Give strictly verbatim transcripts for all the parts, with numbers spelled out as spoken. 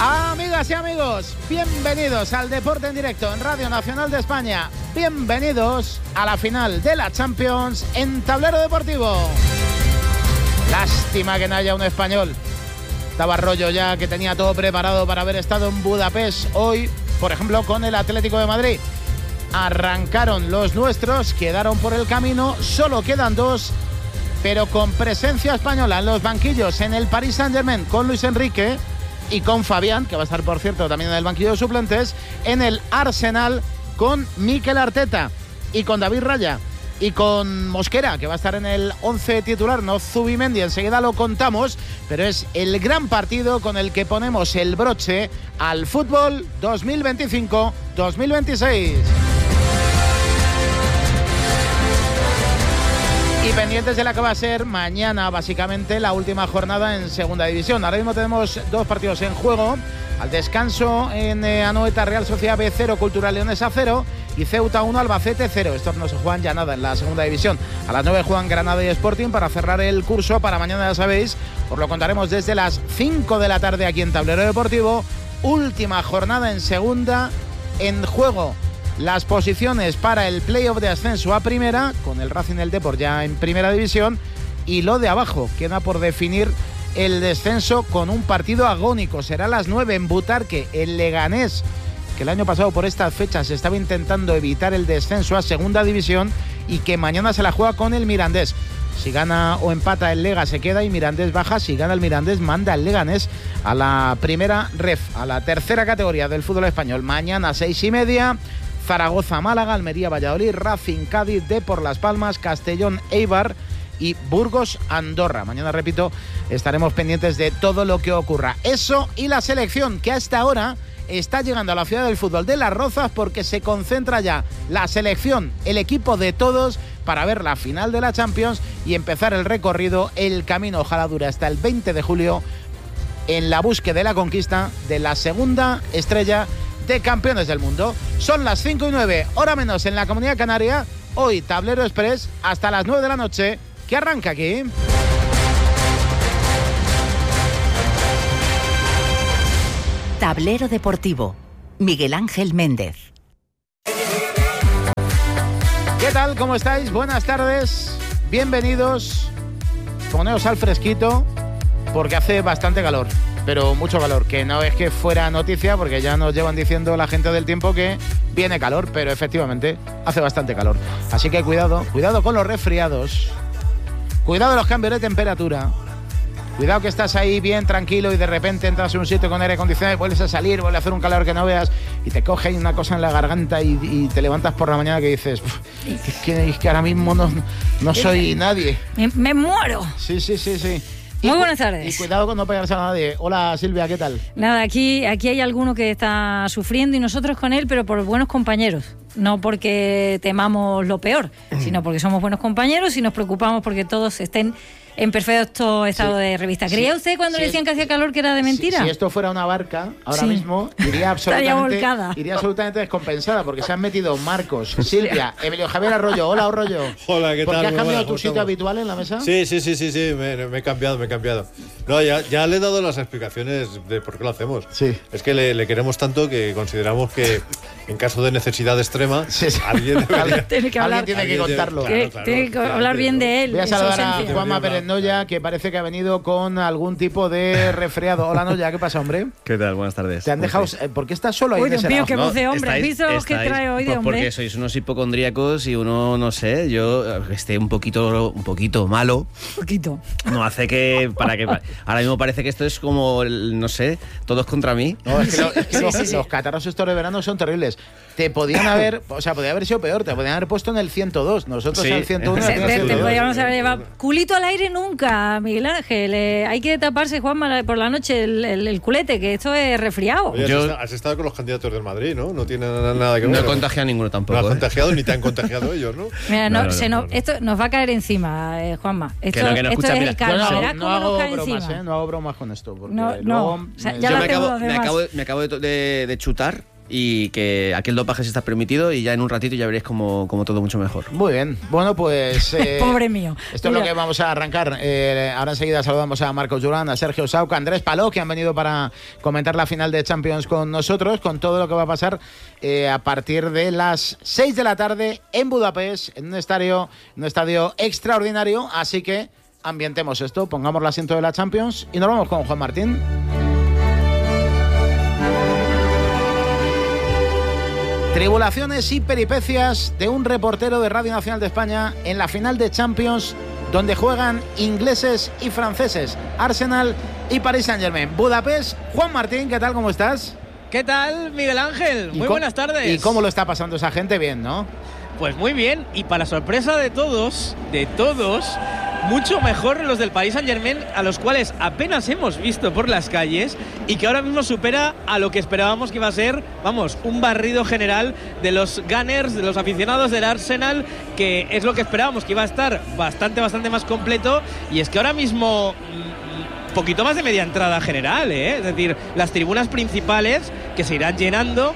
Amigas y amigos, bienvenidos al Deporte en Directo en Radio Nacional de España. Bienvenidos a la final de la Champions en Tablero Deportivo. Lástima que no haya un español. Estaba rollo ya que tenía todo preparado para haber estado en Budapest hoy, por ejemplo, con el Atlético de Madrid. Arrancaron los nuestros, quedaron por el camino, solo quedan dos, pero con presencia española en los banquillos en el Paris Saint-Germain con Luis Enrique y con Fabián, que va a estar, por cierto, también en el banquillo de suplentes, en el Arsenal con Mikel Arteta y con David Raya y con Mosquera, que va a estar en el once titular, no Zubimendi, enseguida lo contamos, pero es el gran partido con el que ponemos el broche al fútbol dos mil veinticinco dos mil veintiséis. Y pendientes de la que va a ser mañana, básicamente, la última jornada en Segunda División. Ahora mismo tenemos dos partidos en juego. Al descanso en eh, Anoeta, Real Sociedad B cero, Cultural Leonesa cero y Ceuta uno, Albacete cero. Estos no se juegan ya nada en la Segunda División. A las nueve juegan Granada y Sporting para cerrar el curso para mañana, ya sabéis. Os lo contaremos desde las cinco de la tarde aquí en Tablero Deportivo. Última jornada en Segunda, en juego las posiciones para el playoff de ascenso a primera, con el Racing del Depor ya en primera división, y lo de abajo, queda por definir el descenso con un partido agónico. Será a las nueve en Butarque, el Leganés, que el año pasado por estas fechas estaba intentando evitar el descenso a segunda división y que mañana se la juega con el Mirandés. Si gana o empata el Lega se queda y Mirandés baja. Si gana el Mirandés manda el Leganés a la primera ref, a la tercera categoría del fútbol español. Mañana a seis y media, Zaragoza, Málaga, Almería, Valladolid, Racing, Cádiz, Depor, Las Palmas, Castellón, Eibar y Burgos, Andorra. Mañana, repito, estaremos pendientes de todo lo que ocurra. Eso y la selección, que hasta ahora está llegando a la ciudad del fútbol de Las Rozas, porque se concentra ya la selección, el equipo de todos, para ver la final de la Champions y empezar el recorrido, el camino, ojalá dure hasta el veinte de julio, en la búsqueda de la conquista de la segunda estrella de campeones del mundo. Son las cinco y nueve, hora menos en la Comunidad Canaria. Hoy Tablero Express hasta las nueve de la noche, que arranca aquí. Tablero Deportivo, Miguel Ángel Méndez. ¿Qué tal? ¿Cómo estáis? Buenas tardes, bienvenidos. Poneos al fresquito, porque hace bastante calor, pero mucho calor, que no es que fuera noticia, porque ya nos llevan diciendo la gente del tiempo que viene calor, pero efectivamente hace bastante calor. Así que cuidado, cuidado con los resfriados, cuidado los cambios de temperatura, cuidado que estás ahí bien tranquilo y de repente entras en un sitio con aire acondicionado y vuelves a salir, vuelve a hacer un calor que no veas y te coge ahí una cosa en la garganta y, y te levantas por la mañana que dices, es que, es que ahora mismo no, no soy nadie. Me, me muero. Sí, sí, sí, sí. Muy buenas tardes. Y cuidado con no pegarse a nadie. Hola, Silvia, ¿qué tal? Nada, aquí, aquí hay alguno que está sufriendo y nosotros con él, pero por buenos compañeros. No porque temamos lo peor, sino porque somos buenos compañeros y nos preocupamos porque todos estén en perfecto estado sí. de revista. ¿Creía sí. usted cuando sí. le decían que hacía calor que era de mentira? Si, si esto fuera una barca, ahora sí. mismo iría absolutamente, iría absolutamente descompensada, porque se han metido Marcos, Silvia, Emilio Javier Arroyo. Hola, Arroyo. Hola, ¿qué ¿Por tal? qué has cambiado Buena, tu sitio estamos? habitual en la mesa? Sí, sí, sí, sí, sí, me, me he cambiado, me he cambiado. No, ya, ya le he dado las explicaciones de por qué lo hacemos. Sí. Es que le, le queremos tanto que consideramos que en caso de necesidad extrema, sí, sí. alguien debería, tiene que hablar, alguien tiene que contarlo. Claro, claro, claro, tiene que claro, hablar bien de él. Voy a saludar a Juanma Pérez Noya, que parece que ha venido con algún tipo de resfriado. Hola, Noya, ¿qué pasa, hombre? ¿Qué tal? Buenas tardes. ¿Te han dejado? ¿Por qué estás solo ahí? Uy, Dios mío, qué voz de hombre. No, ¿Has visto los que trae hoy de pues hombre? Porque sois unos hipocondríacos y uno, no sé, yo esté un poquito, un poquito malo. Un poquito. No hace que, para que, ahora mismo parece que esto es como, no sé, todos contra mí. No, es que, lo, es que sí, los, sí, sí. los catarros estos de verano son terribles. Te podían haber, o sea, podía haber sido peor, te podían haber puesto en el ciento dos. Nosotros sí. en el ciento uno. Te, en el te, ciento dos. te podíamos haber llevado culito al aire nunca, Miguel Ángel. Eh, hay que taparse, Juanma, por la noche el, el, el culete, que esto es resfriado. Oye, Yo, has, estado, has estado con los candidatos del Madrid, ¿no? No tiene nada que ver. No he contagiado a ninguno tampoco. No has ¿eh? contagiado ni te han contagiado ellos, ¿no? Mira, no, no, no, se no, nos, no. Esto nos va a caer encima, eh, Juanma. Esto, Que no, que no, esto escucha, es mira, el calor. Yo no, Verás no cómo nos hago cae bromas, encima. ¿eh? No hago bromas con esto. Porque No, no. luego O sea, me- ya Yo la me tengo acabo, los me, demás. acabo, me acabo de, de, de chutar y que aquel dopaje sí está permitido y ya en un ratito ya veréis como, como todo mucho mejor. Muy bien, bueno pues... Eh, Pobre mío. Esto es lo que vamos a arrancar. Eh, ahora enseguida saludamos a Marcos Durán, a Sergio Sauca, a Andrés Paló, que han venido para comentar la final de Champions con nosotros, con todo lo que va a pasar eh, a partir de las seis de la tarde en Budapest, en un estadio, un estadio extraordinario, así que ambientemos esto, pongamos el asiento de la Champions y nos vamos con Juan Martín. Tribulaciones y peripecias de un reportero de Radio Nacional de España en la final de Champions, donde juegan ingleses y franceses, Arsenal y Paris Saint-Germain. Budapest, Juan Martín, ¿qué tal? ¿Cómo estás? ¿Qué tal, Miguel Ángel? Muy buenas tardes. ¿Y cómo lo está pasando esa gente? Bien, ¿no? Pues muy bien, y para sorpresa de todos, de todos, mucho mejor los del Paris Saint-Germain, a los cuales apenas hemos visto por las calles y que ahora mismo supera a lo que esperábamos que iba a ser, vamos, un barrido general de los Gunners, de los aficionados del Arsenal, que es lo que esperábamos, que iba a estar bastante, bastante más completo, y es que ahora mismo... poquito más de media entrada general, ¿eh? Es decir, las tribunas principales que se irán llenando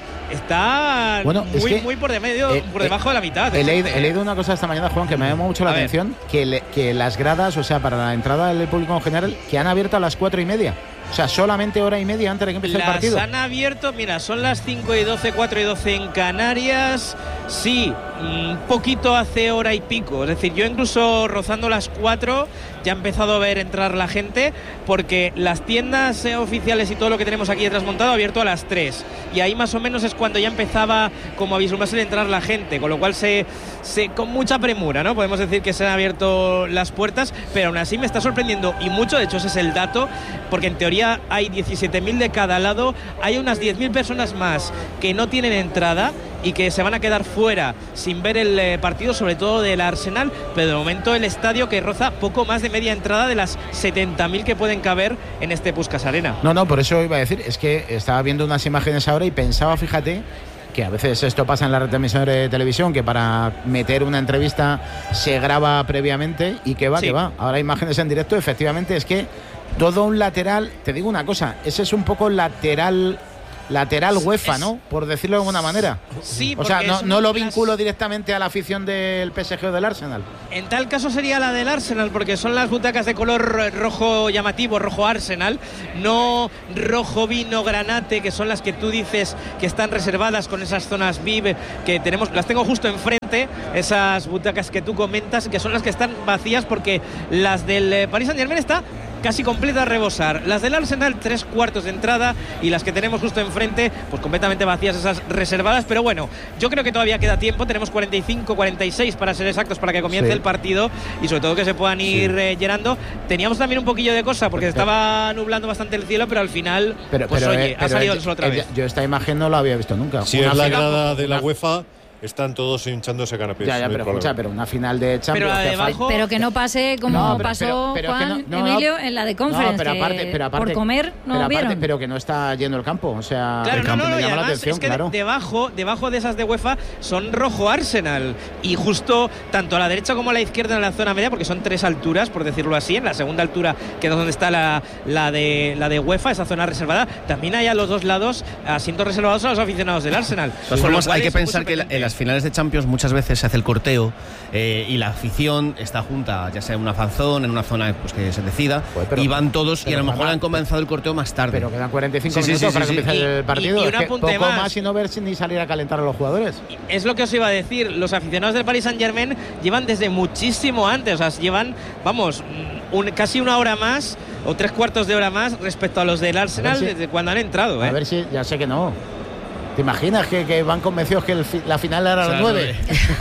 están bueno, muy, es que, muy por, de medio, eh, por debajo eh, de la mitad. He leído, he leído una cosa esta mañana, Juan, que me llamó mucho la a atención, que, le, que las gradas, o sea, para la entrada del público en general, que han abierto a las cuatro y media. O sea, solamente hora y media antes de que empiece las el partido. Las han abierto, mira, son las cinco y doce, cuatro y doce en Canarias. Sí, un poquito hace hora y pico. Es decir, yo incluso rozando las cuatro ya he empezado a ver entrar la gente, porque las tiendas eh, oficiales y todo lo que tenemos aquí detrás montado ha abierto a las tres. Y ahí más o menos es cuando ya empezaba como a vislumbrarse de entrar la gente, con lo cual se, se con mucha premura, ¿no? Podemos decir que se han abierto las puertas, pero aún así me está sorprendiendo y mucho. De hecho, ese es el dato, porque en teoría hay diecisiete mil de cada lado, hay unas diez mil personas más que no tienen entrada y que se van a quedar fuera sin ver el eh, partido, sobre todo del Arsenal, pero de momento el estadio que roza poco más de media entrada de las setenta mil que pueden caber en este Puskás Arena. No, no, por eso iba a decir, es que estaba viendo unas imágenes ahora y pensaba, fíjate, que a veces esto pasa en la retransmisión de televisión, que para meter una entrevista se graba previamente y que va, sí. que va. Ahora imágenes en directo, efectivamente, es que todo un lateral, te digo una cosa, ese es un poco lateral... Lateral UEFA, es, ¿no? Por decirlo de alguna manera. Sí, o sea, no, no lo vinculo las... directamente a la afición del P S G o del Arsenal. En tal caso sería la del Arsenal, porque son las butacas de color rojo llamativo, rojo Arsenal, no rojo vino granate, que son las que tú dices que están reservadas con esas zonas V I V que tenemos, las tengo justo enfrente, esas butacas que tú comentas, que son las que están vacías, porque las del Paris Saint-Germain está casi completa a rebosar. Las del Arsenal, tres cuartos de entrada, y las que tenemos justo enfrente, pues completamente vacías, esas reservadas. Pero bueno, yo creo que todavía queda tiempo. Tenemos cuarenta y cinco, cuarenta y seis para ser exactos, para que comience sí. el partido, y sobre todo que se puedan ir sí. eh, llenando. Teníamos también un poquillo de cosa, porque pero, estaba nublando bastante el cielo, pero al final, pero, pues pero, oye, eh, ha salido el, el sol otra el, vez. Yo esta imagen no la había visto nunca. Si una es la final, grada de la una... UEFA, están todos hinchándose canapés. Ya, ya, no pero problema. escucha, pero una final de Champions. Pero, de abajo, pero que no pase como no, pero, pasó pero, pero Juan no, no, Emilio no, en la de Conference, no, pero aparte, pero aparte, por comer no pero vieron. Aparte, pero que no está lleno el campo, o sea, claro, el campo no, no, me llama además, la atención, es que claro. debajo, debajo de esas de UEFA son rojo Arsenal, y justo tanto a la derecha como a la izquierda en la zona media, porque son tres alturas, por decirlo así. En la segunda altura, que es donde está la, la de la de UEFA, esa zona reservada, también hay a los dos lados asientos reservados a los aficionados del Arsenal. De todas formas, hay que pensar que en las finales de Champions muchas veces se hace el corteo eh, y la afición está junta, ya sea en una fanzón, en una zona pues, que se decida, pues, pero, y van todos, y a lo mejor han comenzado el corteo más tarde. Pero quedan cuarenta y cinco sí, minutos sí, sí, para sí, que empiece y, el partido. Y, y es que poco más. más y no ver ni salir a calentar a los jugadores. Es lo que os iba a decir, los aficionados del Paris Saint-Germain llevan desde muchísimo antes, o sea, llevan, vamos, un, casi una hora más o tres cuartos de hora más respecto a los del Arsenal si, desde cuando han entrado. ¿eh? A ver si, ya sé que no. ¿Te imaginas que, que van convencidos que el, la final era a las nueve?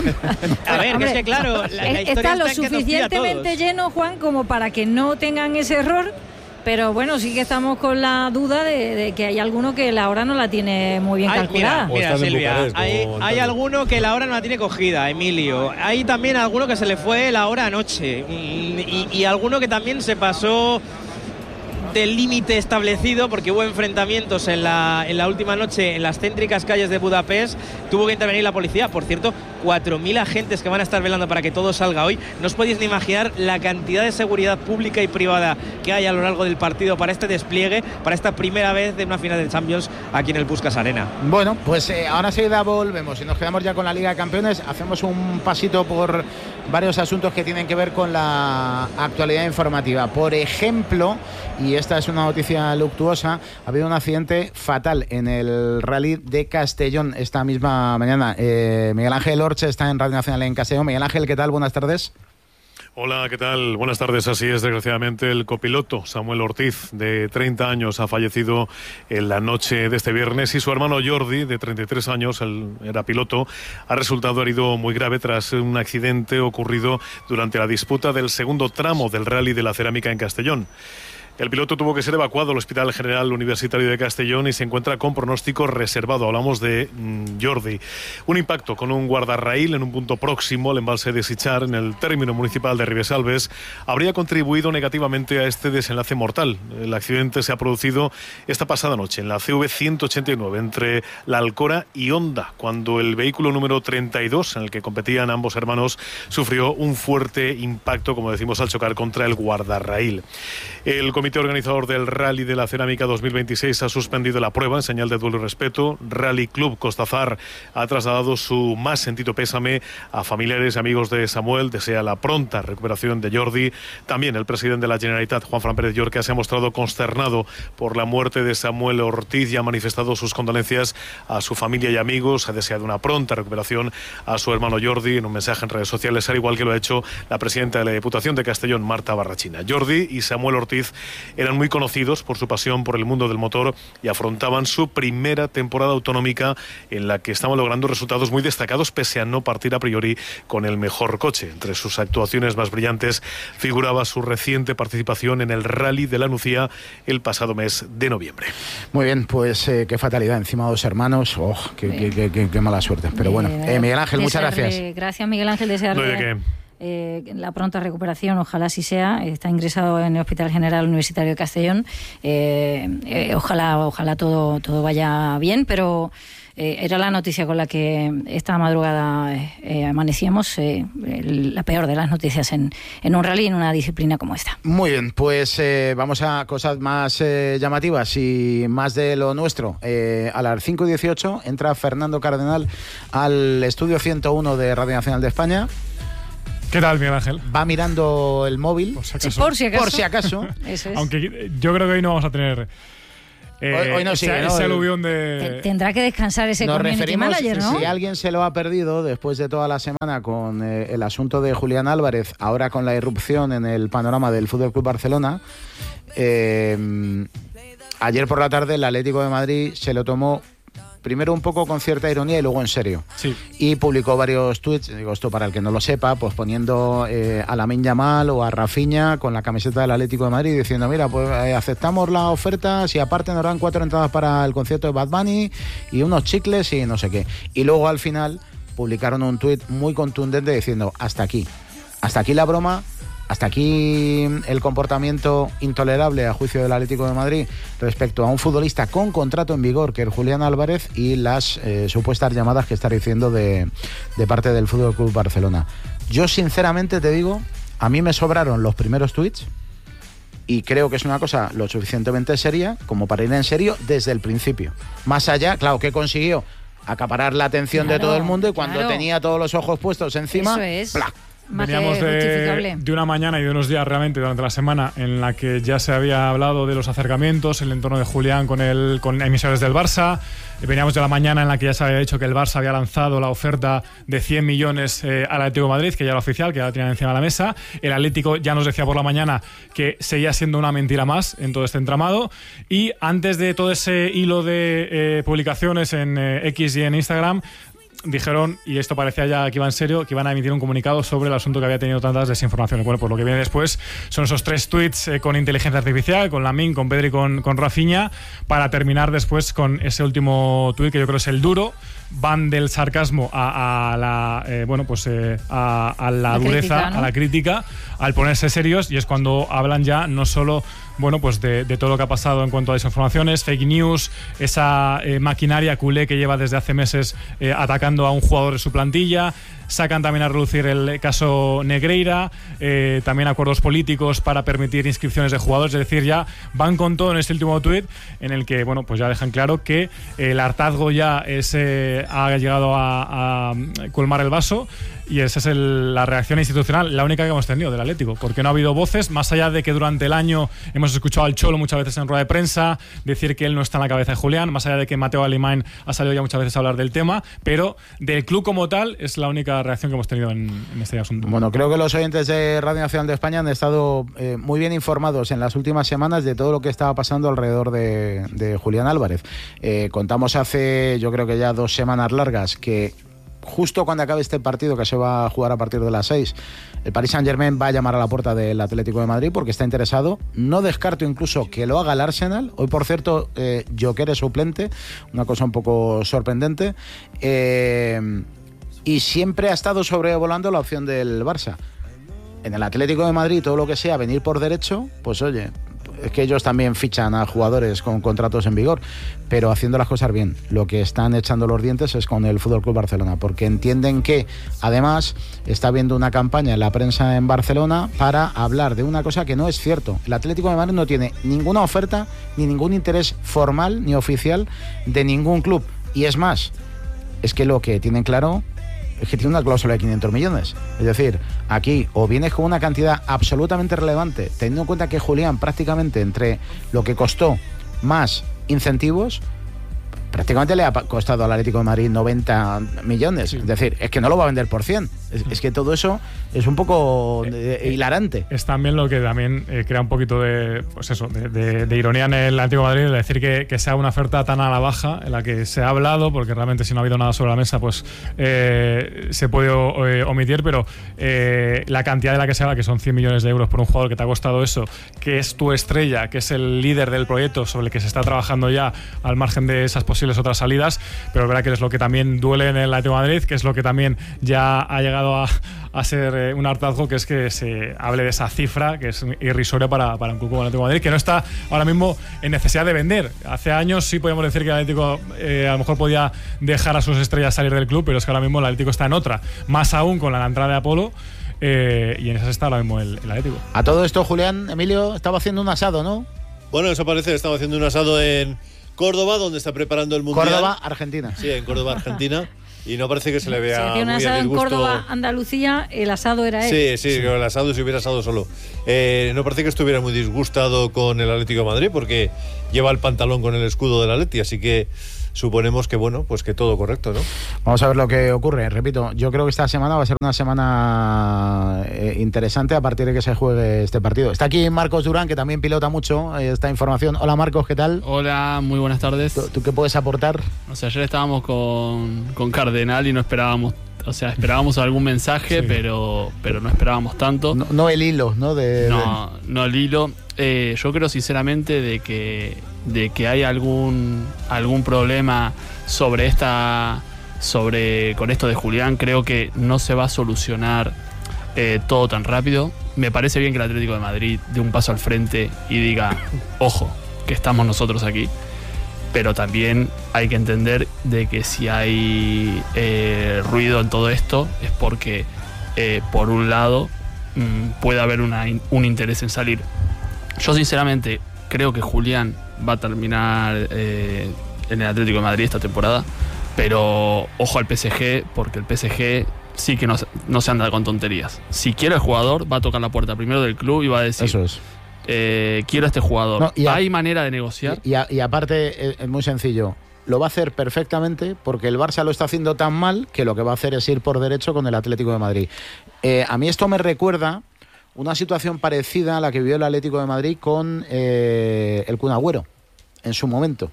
A ver, que es que claro, la, la historia está lo está en suficientemente lleno, Juan, como para que no tengan ese error. Pero bueno, sí que estamos con la duda de, de que hay alguno que la hora no la tiene muy bien Ay, calculada. Mira, mira Silvia, Bucarest, hay, hay alguno que la hora no la tiene cogida, Emilio. Hay también alguno que se le fue la hora anoche. Y, y, y alguno que también se pasó del límite establecido, porque hubo enfrentamientos en la, en la última noche en las céntricas calles de Budapest. Tuvo que intervenir la policía. Por cierto, cuatro mil agentes que van a estar velando para que todo salga hoy. No os podéis ni imaginar la cantidad de seguridad pública y privada que hay a lo largo del partido para este despliegue, para esta primera vez de una final de Champions aquí en el Puskás Arena. Bueno, pues eh, ahora enseguida volvemos y nos quedamos ya con la Liga de Campeones. Hacemos un pasito por varios asuntos que tienen que ver con la actualidad informativa. Por ejemplo, y esta es una noticia luctuosa, ha habido un accidente fatal en el Rally de Castellón esta misma mañana. Eh, Miguel Ángel Orche está en Radio Nacional en Castellón. Miguel Ángel, ¿qué tal? Buenas tardes. Hola, ¿qué tal? Buenas tardes. Así es, desgraciadamente, el copiloto Samuel Ortiz, de treinta años, ha fallecido en la noche de este viernes, y su hermano Jordi, de treinta y tres años, él era piloto, ha resultado herido muy grave tras un accidente ocurrido durante la disputa del segundo tramo del Rally de la Cerámica en Castellón. El piloto tuvo que ser evacuado al Hospital General Universitario de Castellón y se encuentra con pronóstico reservado. Hablamos de mmm, Jordi. Un impacto con un guardarraíl en un punto próximo al embalse de Sichar, en el término municipal de Ribesalbes, habría contribuido negativamente a este desenlace mortal. El accidente se ha producido esta pasada noche en la C V ciento ochenta y nueve entre La Alcora y Honda, cuando el vehículo número treinta y dos, en el que competían ambos hermanos, sufrió un fuerte impacto, como decimos, al chocar contra el guardarraíl. El comité organizador del Rally de la Cerámica dos mil veintiséis ha suspendido la prueba en señal de duelo y respeto. Rally Club Costazar ha trasladado su más sentido pésame a familiares y amigos de Samuel. Desea la pronta recuperación de Jordi. También el presidente de la Generalitat, Juanfran Pérez Llorca, se ha mostrado consternado por la muerte de Samuel Ortiz y ha manifestado sus condolencias a su familia y amigos. Ha deseado una pronta recuperación a su hermano Jordi en un mensaje en redes sociales, al igual que lo ha hecho la presidenta de la Diputación de Castellón, Marta Barrachina. Jordi y Samuel Ortiz eran muy conocidos por su pasión por el mundo del motor y afrontaban su primera temporada autonómica, en la que estaban logrando resultados muy destacados pese a no partir a priori con el mejor coche. Entre sus actuaciones más brillantes figuraba su reciente participación en el Rally de la Nucía el pasado mes de noviembre. Muy bien, pues eh, qué fatalidad, encima de dos hermanos. Oh, qué, qué, qué, qué, qué mala suerte. Pero bueno, eh, Miguel Ángel, muchas gracias. Gracias, Miguel Ángel, desearle... No hay de qué. Eh, la pronta recuperación, ojalá así sea. Está ingresado en el Hospital General Universitario de Castellón. Eh, eh, ojalá, ojalá todo, todo vaya bien, pero eh, era la noticia con la que esta madrugada eh, amanecíamos, eh, la peor de las noticias en, en un rally, en una disciplina como esta. Muy bien, pues eh, vamos a cosas más eh, llamativas y más de lo nuestro. Eh, a las cinco y dieciocho entra Fernando Cardenal al estudio ciento uno de Radio Nacional de España. ¿Qué tal, Miguel Ángel? Va mirando el móvil. Por si acaso. Por si acaso. Por si acaso. Eso es. Aunque yo creo que hoy no vamos a tener... Eh, hoy, hoy no sigue, ese, ¿no? ese aluvión de... Tendrá que descansar ese Nos community referimos, manager, ¿no? si alguien se lo ha perdido después de toda la semana con eh, el asunto de Julián Álvarez, ahora con la irrupción en el panorama del Fútbol Club Barcelona, eh, ayer por la tarde el Atlético de Madrid se lo tomó primero un poco con cierta ironía y luego en serio. Sí. Y publicó varios tweets, digo esto para el que no lo sepa, pues poniendo eh, a Lamine Yamal o a Rafinha con la camiseta del Atlético de Madrid, diciendo, mira, pues eh, aceptamos la oferta si aparte nos dan cuatro entradas para el concierto de Bad Bunny y unos chicles y no sé qué. Y luego al final publicaron un tuit muy contundente diciendo, hasta aquí, hasta aquí la broma. Hasta aquí el comportamiento intolerable a juicio del Atlético de Madrid respecto a un futbolista con contrato en vigor, que es Julián Álvarez, y las eh, supuestas llamadas que está diciendo de, de parte del Fútbol Club Barcelona. Yo sinceramente te digo, a mí me sobraron los primeros tuits y creo que es una cosa lo suficientemente seria como para ir en serio desde el principio. Más allá, claro, ¿qué consiguió? Acaparar la atención claro, de todo el mundo y cuando claro. tenía todos los ojos puestos encima, eso es. ¡plac! Veníamos de, de una mañana y de unos días realmente durante la semana en la que ya se había hablado de los acercamientos, el entorno de Julián con, el, con emisores del Barça. Veníamos de la mañana en la que ya se había dicho que el Barça había lanzado la oferta de cien millones eh, al Atlético de Madrid, que ya era oficial, que ya la tenían encima de la mesa. El Atlético ya nos decía por la mañana que seguía siendo una mentira más en todo este entramado. Y antes de todo ese hilo de eh, publicaciones en eh, X y en Instagram, dijeron, y esto parecía ya que iba en serio, que iban a emitir un comunicado sobre el asunto que había tenido tantas desinformaciones. Bueno, pues lo que viene después son esos tres tweets eh, con inteligencia artificial, con Lamine, con Pedri y con, con Rafinha, para terminar después con ese último tweet que yo creo es el duro. Van del sarcasmo a, a la eh, bueno pues eh, a, a la, la dureza, crítica, ¿no? A la crítica, al ponerse serios, y es cuando hablan ya no solo bueno, pues de, de todo lo que ha pasado en cuanto a desinformaciones, fake news, esa eh, maquinaria culé que lleva desde hace meses eh, atacando a un jugador de su plantilla. Sacan también a relucir el caso Negreira, eh, también acuerdos políticos para permitir inscripciones de jugadores, es decir, ya van con todo en este último tuit en el que, bueno, pues ya dejan claro que el hartazgo ya es, eh, ha llegado a, a colmar el vaso. Y esa es el, la reacción institucional, la única que hemos tenido del Atlético, porque no ha habido voces, más allá de que durante el año hemos escuchado al Cholo muchas veces en rueda de prensa decir que él no está en la cabeza de Julián, más allá de que Mateo Alemán ha salido ya muchas veces a hablar del tema, pero del club como tal es la única reacción que hemos tenido en, en este asunto. Bueno, creo que los oyentes de Radio Nacional de España han estado eh, muy bien informados en las últimas semanas de todo lo que estaba pasando alrededor de, de Julián Álvarez. Eh, contamos hace, yo creo que ya dos semanas largas, que justo cuando acabe este partido, que se va a jugar a partir de las seis, el Paris Saint-Germain va a llamar a la puerta del Atlético de Madrid porque está interesado. No descarto incluso que lo haga el Arsenal. Hoy, por cierto, eh, Joker es suplente, una cosa un poco sorprendente. Eh, y siempre ha estado sobrevolando la opción del Barça. En el Atlético de Madrid, todo lo que sea venir por derecho, pues oye, es que ellos también fichan a jugadores con contratos en vigor, pero haciendo las cosas bien. Lo que están echando los dientes es con el F C Barcelona, porque entienden que además está habiendo una campaña en la prensa en Barcelona para hablar de una cosa que no es cierto. El Atlético de Madrid no tiene ninguna oferta ni ningún interés formal ni oficial de ningún club, y es más, es que lo que tienen claro es que tiene una cláusula de quinientos millones. Es decir, aquí o vienes con una cantidad absolutamente relevante, teniendo en cuenta que Julián prácticamente entre lo que costó más incentivos, prácticamente le ha costado al Atlético de Madrid noventa millones. Sí. Es decir, es que no lo va a vender por cien. Es, es que todo eso es un poco eh, hilarante. Es también lo que también eh, crea un poquito de, pues eso, de, de, de ironía en el Atlético de Madrid, de decir que, que sea una oferta tan a la baja en la que se ha hablado, porque realmente si no ha habido nada sobre la mesa, pues eh, se puede eh, omitir, pero eh, la cantidad de la que se habla, que son cien millones de euros por un jugador que te ha costado eso, que es tu estrella, que es el líder del proyecto sobre el que se está trabajando ya al margen de esas posibles otras salidas, pero es verdad que es lo que también duele en el Atlético de Madrid, que es lo que también ya ha llegado a, a ser eh, un hartazgo, que es que se hable de esa cifra que es irrisoria para, para un club como el Atlético de Madrid, que no está ahora mismo en necesidad de vender. Hace años sí podíamos decir que el Atlético eh, a lo mejor podía dejar a sus estrellas salir del club, pero es que ahora mismo el Atlético está en otra, más aún con la entrada de Apolo. Eh, y en esa está ahora mismo el, el Atlético. A todo esto, Julián, Emilio estaba haciendo un asado, ¿no? Bueno, eso parece, estaba haciendo un asado en Córdoba, donde está preparando el Mundial. Córdoba, Argentina. Sí, en Córdoba, Argentina. Y no parece que se le vea si hacía un muy asado a disgusto. En Córdoba, Andalucía, el asado era él. Sí, sí, sí. El asado si hubiera asado solo. Eh, no parece que estuviera muy disgustado con el Atlético de Madrid, porque lleva el pantalón con el escudo del Atleti, así que suponemos que, bueno, pues que todo correcto, ¿no? Vamos a ver lo que ocurre. Repito, yo creo que esta semana va a ser una semana eh, interesante a partir de que se juegue este partido. Está aquí Marcos Durán, que también pilota mucho eh, esta información. Hola, Marcos, ¿qué tal? Hola, muy buenas tardes. ¿Tú, tú qué puedes aportar? O sea, ayer estábamos con, con Cardenal y no esperábamos, o sea, esperábamos algún mensaje, sí. pero, pero no esperábamos tanto. No, no el hilo, ¿no? De, no, de... no el hilo. Eh, yo creo sinceramente de que, de que hay algún, algún problema sobre esta, sobre con esto de Julián. Creo que no se va a solucionar eh, todo tan rápido. Me parece bien que el Atlético de Madrid dé un paso al frente y diga, ojo, que estamos nosotros aquí. Pero también hay que entender de que si hay eh, ruido en todo esto es porque eh, por un lado mmm, puede haber una, un interés en salir. Yo sinceramente creo que Julián va a terminar eh, en el Atlético de Madrid esta temporada, pero ojo al P S G, porque el P S G sí que no, no se anda con tonterías. Si quiere el jugador, va a tocar la puerta primero del club y va a decir... Eso es. Eh, quiero a este jugador. No, a, ¿Hay manera de negociar? Y, y, a, y aparte, es, es muy sencillo. Lo va a hacer perfectamente porque el Barça lo está haciendo tan mal que lo que va a hacer es ir por derecho con el Atlético de Madrid. Eh, a mí esto me recuerda una situación parecida a la que vivió el Atlético de Madrid con eh, el Kun Agüero en su momento,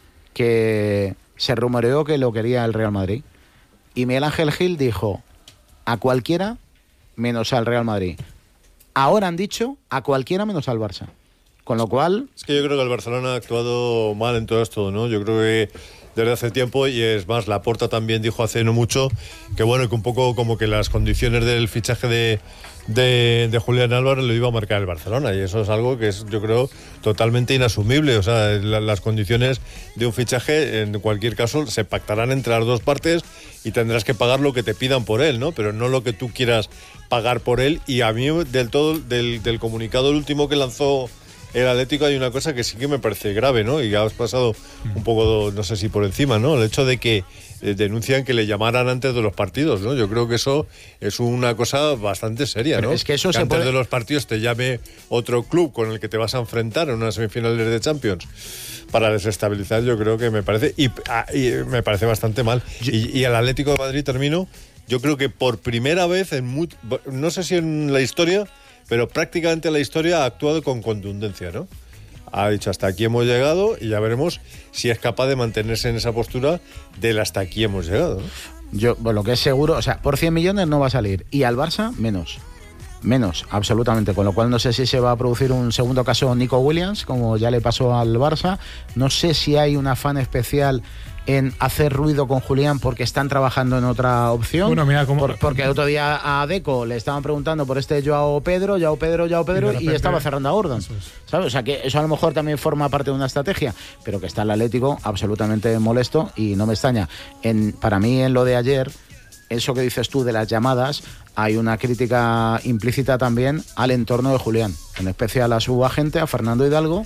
que se rumoreó que lo quería el Real Madrid. Y Miguel Ángel Gil dijo a cualquiera menos al Real Madrid. Ahora han dicho a cualquiera menos al Barça. Con lo cual... Es que yo creo que el Barcelona ha actuado mal en todo esto, ¿no? Yo creo que desde hace tiempo, y es más, Laporta también dijo hace no mucho que bueno, que un poco como que las condiciones del fichaje de, de, de Julián Álvarez lo iba a marcar el Barcelona, y eso es algo que es, yo creo, totalmente inasumible. O sea, la, las condiciones de un fichaje en cualquier caso se pactarán entre las dos partes y tendrás que pagar lo que te pidan por él, ¿no? Pero no lo que tú quieras pagar por él. Y a mí del todo del, del comunicado el último que lanzó el Atlético hay una cosa que sí que me parece grave, ¿no? Y ya has pasado un poco, no sé si por encima, ¿no? El hecho de que eh, denuncian que le llamaran antes de los partidos, ¿no? Yo creo que eso es una cosa bastante seria, ¿no? Pero es que eso que se antes puede... de los partidos te llame otro club con el que te vas a enfrentar en unas semifinales de Champions para desestabilizar, yo creo que me parece y, ah, y me parece bastante mal. Y, y el Atlético de Madrid, termino, yo creo que por primera vez en muy, no sé si en la historia, pero prácticamente la historia ha actuado con contundencia, ¿no? Ha dicho hasta aquí hemos llegado y ya veremos si es capaz de mantenerse en esa postura del hasta aquí hemos llegado, ¿no? Yo, bueno, lo que es seguro, o sea, por cien millones no va a salir, y al Barça menos. Menos, absolutamente, con lo cual no sé si se va a producir un segundo caso Nico Williams, como ya le pasó al Barça. No sé si hay un afán especial en hacer ruido con Julián porque están trabajando en otra opción. Bueno, mira cómo... por, porque el otro día a Deco le estaban preguntando por este Joao Pedro, Joao Pedro, Joao Pedro, y, y estaba cerrando a Gordon. Es. ¿Sabes? O sea, que eso a lo mejor también forma parte de una estrategia, pero que está el Atlético absolutamente molesto y no me extraña. En, para mí, en lo de ayer, eso que dices tú de las llamadas, hay una crítica implícita también al entorno de Julián, en especial a su agente, a Fernando Hidalgo,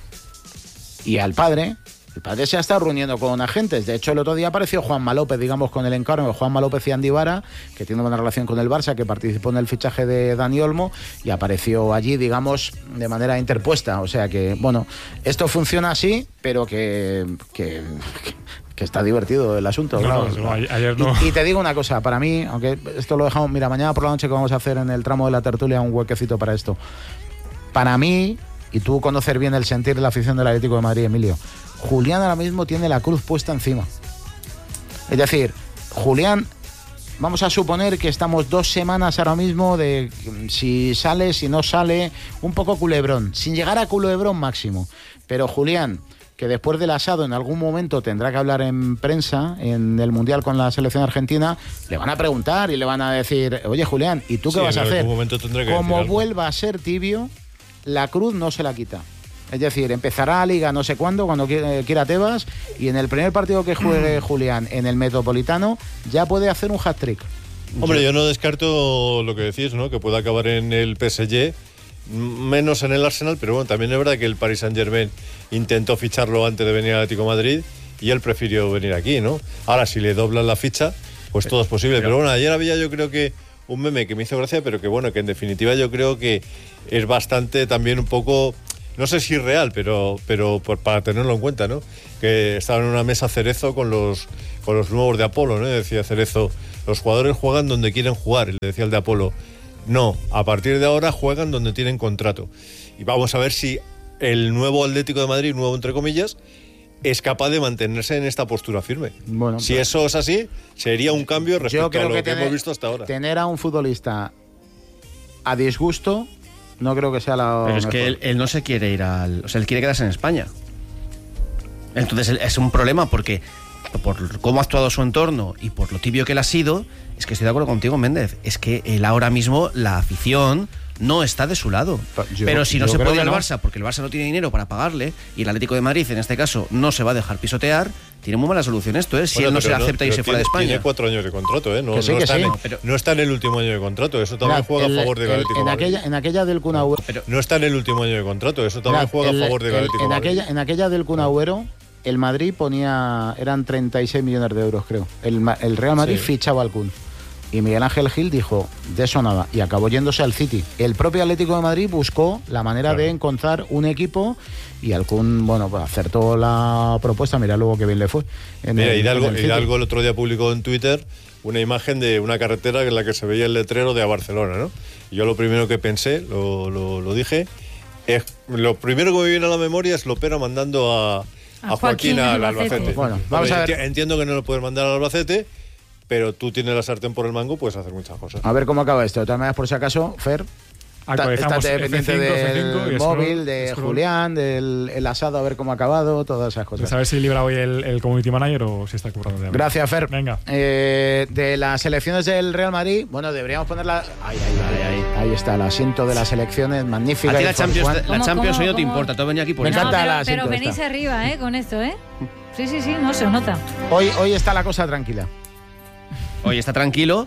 y al padre. El padre se ha estado reuniendo con agentes. De hecho, el otro día apareció Juanma López, digamos, con el encargo. Juanma López y Andy Vara, que tiene buena relación con el Barça, que participó en el fichaje de Dani Olmo, y apareció allí, digamos, de manera interpuesta. O sea que, bueno, esto funciona así, pero que... que, que está divertido el asunto. No, claro. no, ayer no. Y, y te digo una cosa, para mí, aunque esto lo dejamos, mira, mañana por la noche que vamos a hacer en el tramo de la tertulia un huequecito para esto. Para mí, y tú conocer bien el sentir de la afición del Atlético de Madrid, Emilio, Julián ahora mismo tiene la cruz puesta encima. Es decir, Julián, vamos a suponer que estamos dos semanas ahora mismo de si sale, si no sale, un poco culebrón, sin llegar a culebrón máximo. Pero Julián, que después del asado en algún momento tendrá que hablar en prensa, en el Mundial con la selección argentina, le van a preguntar y le van a decir, oye Julián, ¿y tú qué sí, vas a hacer? Como algo. Vuelva a ser tibio, la cruz no se la quita. Es decir, empezará la liga no sé cuándo, cuando quiera Tebas, y en el primer partido que juegue Julián en el Metropolitano ya puede hacer un hat-trick. Hombre, yo no descarto lo que decís, ¿no? Que pueda acabar en el P S G, menos en el Arsenal, pero bueno, también es verdad que el Paris Saint-Germain intentó ficharlo antes de venir al Atlético de Madrid y él prefirió venir aquí, ¿no? Ahora, si le doblan la ficha, pues todo es posible. Pero, pero bueno, ayer había yo creo que un meme que me hizo gracia, pero que bueno, que en definitiva yo creo que es bastante también un poco... No sé si real, pero, pero por, para tenerlo en cuenta, ¿no? Que estaba en una mesa Cerezo con los, con los nuevos de Apolo, ¿no? Y decía Cerezo, los jugadores juegan donde quieren jugar. Y le decía el de Apolo, no, a partir de ahora juegan donde tienen contrato. Y vamos a ver si el nuevo Atlético de Madrid, nuevo entre comillas, es capaz de mantenerse en esta postura firme. Bueno, si pues, eso es así, sería un cambio respecto a lo que, que tener, hemos visto hasta ahora. Tener a un futbolista a disgusto... No creo que sea la... Pero es mejor. que él, él no se quiere ir al... O sea, él quiere quedarse en España. Entonces es un problema porque por cómo ha actuado su entorno y por lo tibio que él ha sido, es que estoy de acuerdo contigo, Méndez. Es que él ahora mismo, la afición no está de su lado. Yo, Pero si no se puede ir al no. Barça porque el Barça no tiene dinero para pagarle y el Atlético de Madrid, en este caso, no se va a dejar pisotear, tiene muy mala solución esto, ¿eh? Si bueno, él no se acepta no, y se fuera de España. Tiene cuatro años de contrato, ¿eh? No, que sí, no, que está sí. en, pero, no está en el último año de contrato, eso también mira, juega el, a favor del Atlético de Madrid. Aquella, en aquella del Kun Agüero... Pero, no está en el último año de contrato, eso también mira, juega el, a favor del Atlético de Madrid. En aquella del Kun Agüero, el Madrid ponía... Eran treinta y seis millones de euros, creo. El, el Real Madrid sí. fichaba al Kun. Y Miguel Ángel Gil dijo, de eso nada, y acabó yéndose al City. El propio Atlético de Madrid buscó la manera claro. de encontrar un equipo y al Kun, bueno, pues acertó la propuesta, mira luego que bien le fue. En mira, el, Hidalgo, en el, Hidalgo el otro día publicó en Twitter una imagen de una carretera en la que se veía el letrero de a Barcelona, ¿no? Y yo lo primero que pensé, lo, lo, lo dije, es, lo primero que me viene a la memoria es Lopera mandando a, a, a Joaquín, Joaquín al Albacete. Albacete. Bueno, vamos a ver. Entiendo que no lo puedes mandar al Albacete, pero tú tienes la sartén por el mango, puedes hacer muchas cosas. A ver cómo acaba esto. De todas maneras, por si acaso, Fer, Actualizamos Estate F pendiente cinco, F cinco del y móvil, scroll, de scroll. Julián, del el asado, a ver cómo ha acabado, todas esas cosas. Pues a ver si libra hoy el, el community manager o si está currando de algo. Gracias, Fer. Venga. Eh, de las selecciones del Real Madrid, bueno, deberíamos ponerla. Ahí, ahí, ahí, ahí, ahí está el asiento de las selecciones, magnífica. A ti la Champions, la ¿Cómo, Champions cómo, hoy no te cómo? importa, tú has venido aquí por Me eso. encanta No, pero, la pero cinta venís esta. arriba, ¿eh? Con esto, ¿eh? Sí, sí, sí, no se os nota. Hoy, hoy está la cosa tranquila. Hoy está tranquilo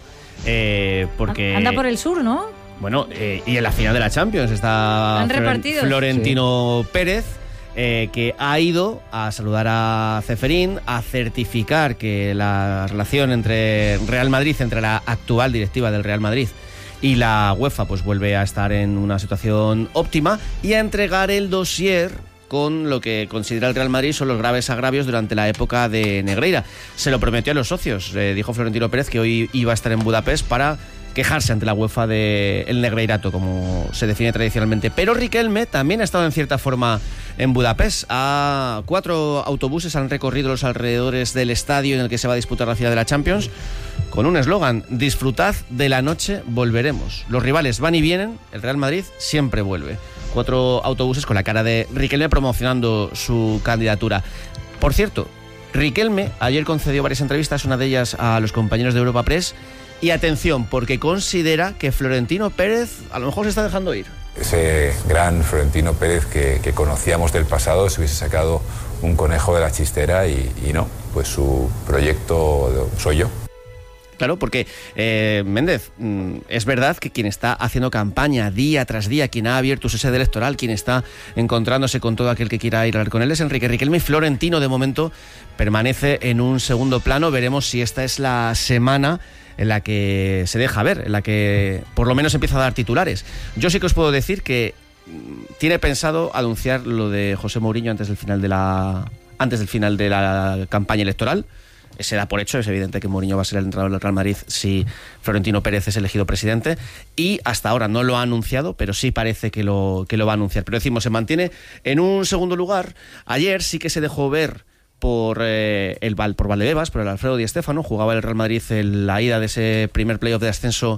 eh, porque... Anda por el sur, ¿no? Bueno, eh, y en la final de la Champions está ¿Han Floren- repartido? Florentino Pérez, eh, que ha ido a saludar a Ceferín, a certificar que la relación entre Real Madrid, entre la actual directiva del Real Madrid y la UEFA, pues vuelve a estar en una situación óptima, y a entregar el dossier con lo que considera el Real Madrid son los graves agravios durante la época de Negreira. Se lo prometió a los socios, eh, dijo Florentino Pérez que hoy iba a estar en Budapest para quejarse ante la UEFA del Negreirato, como se define tradicionalmente. Pero Riquelme también ha estado en cierta forma en Budapest. A cuatro autobuses han recorrido los alrededores del estadio en el que se va a disputar la final de la Champions, con un eslogan: disfrutad de la noche, volveremos. Los rivales van y vienen, el Real Madrid siempre vuelve. Cuatro autobuses con la cara de Riquelme promocionando su candidatura. Por cierto, Riquelme ayer concedió varias entrevistas, una de ellas a los compañeros de Europa Press. Y atención, porque considera que Florentino Pérez a lo mejor se está dejando ir. Ese gran Florentino Pérez que, que conocíamos del pasado se hubiese sacado un conejo de la chistera y, y no, pues su proyecto soy yo. Claro, porque eh, Méndez, mm, es verdad que quien está haciendo campaña día tras día, quien ha abierto su sede electoral, quien está encontrándose con todo aquel que quiera ir a hablar con él es Enrique Riquelme. Y Florentino, de momento, permanece en un segundo plano. Veremos si esta es la semana en la que se deja ver, en la que por lo menos empieza a dar titulares. Yo sí que os puedo decir que mm, tiene pensado anunciar lo de José Mourinho antes del final de la antes del final de la campaña electoral. Se da por hecho, es evidente que Mourinho va a ser el entrenador del Real Madrid si Florentino Pérez es elegido presidente, y hasta ahora no lo ha anunciado, pero sí parece que lo, que lo va a anunciar. Pero decimos, se mantiene en un segundo lugar. Ayer sí que se dejó ver por eh, el por Valdebebas, por el Alfredo Di Stéfano. Jugaba el Real Madrid en la ida de ese primer playoff de ascenso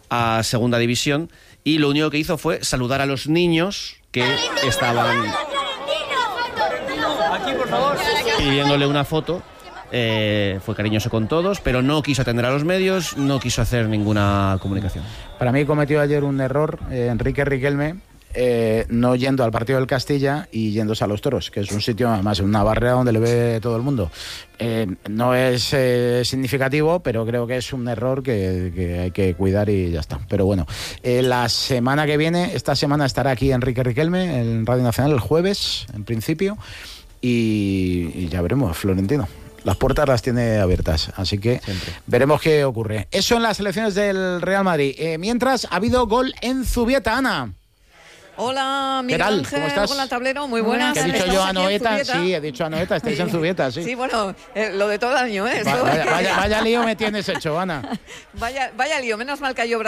a Segunda División, y lo único que hizo fue saludar a los niños que estaban pidiéndole una foto. Eh, fue cariñoso con todos, pero no quiso atender a los medios, no quiso hacer ninguna comunicación. Para mí cometió ayer un error eh, Enrique Riquelme, eh, no yendo al partido del Castilla y yéndose a los Toros, que es un sitio, además, una barrera donde le ve todo el mundo. Eh, no es eh, significativo, pero creo que es un error que, que hay que cuidar y ya está. Pero bueno, eh, la semana que viene, esta semana estará aquí Enrique Riquelme en Radio Nacional, el jueves, en principio, y, y ya veremos, Florentino. Las puertas las tiene abiertas, así que siempre veremos qué ocurre. Eso en las elecciones del Real Madrid. Eh, mientras, ha habido gol en Zubieta, Ana. Hola, Miguel ¿Qué tal? Ángel. ¿Cómo estás? Hola, Tablero, muy buenas. ¿Qué he dicho Estamos yo a aquí en Noeta? Zubieta. Sí, he dicho a Noeta, estáis en Zubieta, sí. Sí, bueno, eh, lo de todo el año, ¿eh? Va- vaya, vaya, vaya lío me tienes hecho, Ana. vaya, vaya lío, menos mal que hay obra